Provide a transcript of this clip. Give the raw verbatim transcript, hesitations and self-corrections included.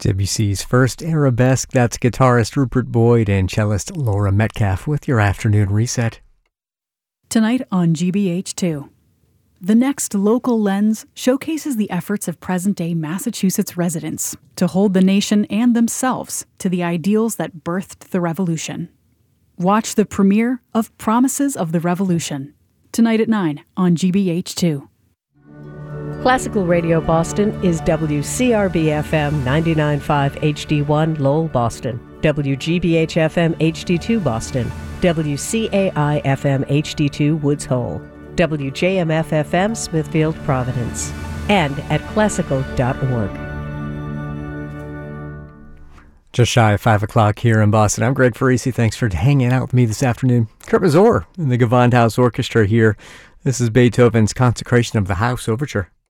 Debussy's first arabesque, that's guitarist Rupert Boyd and cellist Laura Metcalf with your afternoon reset. Tonight on G B H two. The next Local Lens showcases the efforts of present-day Massachusetts residents to hold the nation and themselves to the ideals that birthed the revolution. Watch the premiere of Promises of the Revolution, tonight at nine on G B H two. Classical Radio Boston is W C R B F M ninety-nine point five H D one Lowell, Boston, W G B H F M H D two Boston, W C A I F M H D two Woods Hole, W J M F F M Smithfield, Providence, and at classical dot org. Just shy of five o'clock here in Boston. I'm Greg Farisi. Thanks for hanging out with me this afternoon. Kurt Mazur and the Gewandhaus Orchestra here. This is Beethoven's Consecration of the House Overture.